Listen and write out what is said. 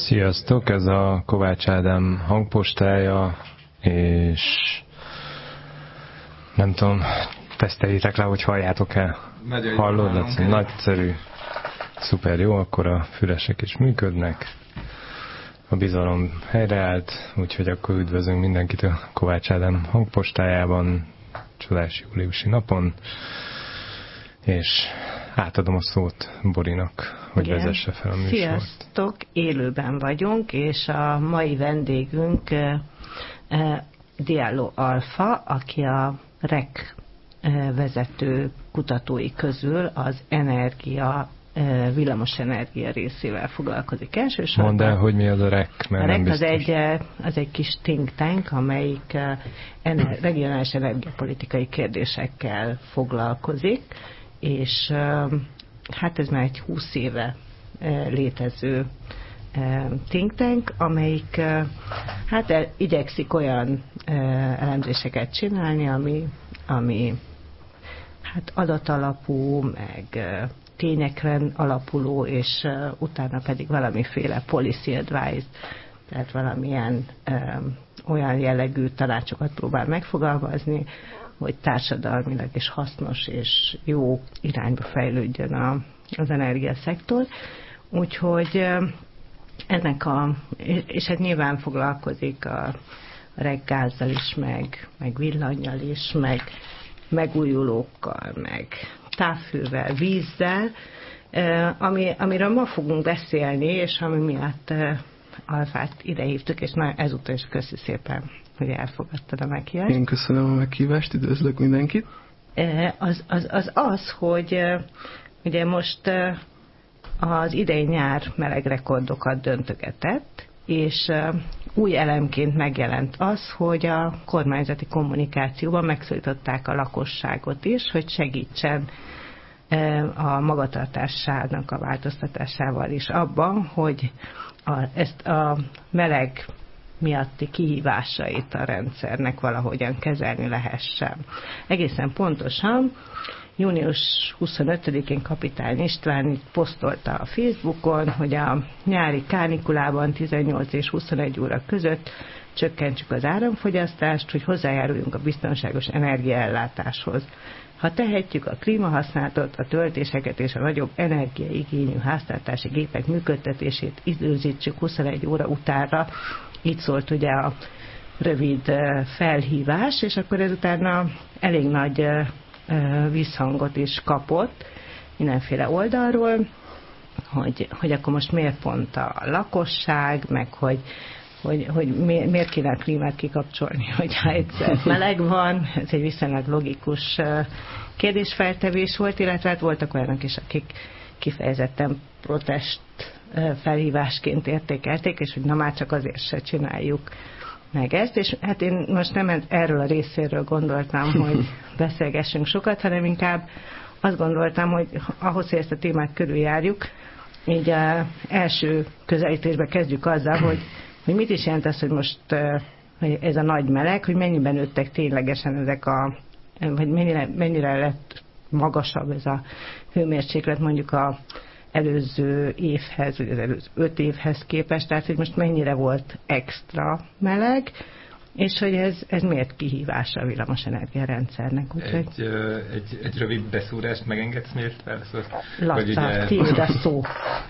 Sziasztok, ez a Kovács Ádám hangpostája, és nem tudom, teszteljétek le, hogy halljátok-e? Hallod, Laci? Nagyszerű. Szuper, jó, akkor a fülesek is működnek. A bizalom helyreállt, úgyhogy akkor üdvözlünk mindenkit a Kovács Ádám hangpostájában, csodás júliusi napon, és átadom a szót Borinak, hogy vezesse fel a műsort. Sziasztok, élőben vagyunk, és a mai vendégünk Diallo Alfa, aki a REC vezető kutatói közül az villamosenergia részével foglalkozik elsősorban. Mondd el, hogy mi az a REC, mert a REC az egy kis think tank, amelyik regionális energiapolitikai kérdésekkel foglalkozik, és hát ez már egy 20 éve létező think tank, amelyik hát igyekszik olyan elemzéseket csinálni, ami hát adatalapú, meg tényekre alapuló, és utána pedig valamiféle policy advice, tehát valamilyen olyan jellegű tanácsokat próbál megfogalmazni, hogy társadalmilag is hasznos és jó irányba fejlődjön az energiaszektor. Úgyhogy és hát nyilván foglalkozik a REC gázzal is, meg villannyal is, meg megújulókkal, meg távhővel, vízzel, amiről ma fogunk beszélni, és ami miatt Alfát idehívtuk, és ezúttal is köszi szépen, hogy elfogadtad a meghívást. Én köszönöm a meghívást, üdvözlök mindenkit. Az, hogy ugye most az idei nyár meleg rekordokat döntögetett, és új elemként megjelent az, hogy a kormányzati kommunikációban megszólították a lakosságot is, hogy segítsen a magatartásának a változtatásával is abban, hogy ezt a meleg miatti kihívásait a rendszernek valahogyan kezelni lehessen. Egészen pontosan június 25-én Kapitány István posztolta a Facebookon, hogy a nyári kánikulában 18 és 21 óra között csökkentsük az áramfogyasztást, hogy hozzájáruljunk a biztonságos energiaellátáshoz. Ha tehetjük, a klímahasználatot, a töltéseket és a nagyobb energiaigényű háztartási gépek működtetését időzítsük 21 óra utánra. Így szólt ugye a rövid felhívás, és akkor ezután elég nagy visszhangot is kapott mindenféle oldalról, hogy akkor most miért pont a lakosság, meg hogy miért kéne a klímát kikapcsolni, hogyha egyszer meleg van. Ez egy viszonylag logikus kérdésfeltevés volt, illetve hát voltak olyanok is, akik kifejezetten protest felhívásként értékelték, és hogy na már csak azért se csináljuk meg ezt, és hát én most nem erről a részéről gondoltam, hogy beszélgessünk sokat, hanem inkább azt gondoltam, hogy ahhoz, hogy ezt a témát körüljárjuk, így az első közelítésbe kezdjük azzal, hogy mit is jelent az, hogy most ez a nagy meleg, hogy mennyiben nőttek ténylegesen ezek vagy mennyire lett magasabb ez a hőmérséklet mondjuk az előző évhez, vagy az előző 5 évhez képest, tehát hogy most mennyire volt extra meleg, és hogy ez miért kihívás a villamosenergia rendszernek. Egy rövid beszúrást megengedsz, miért válaszolsz? Laca, tiéd a szó.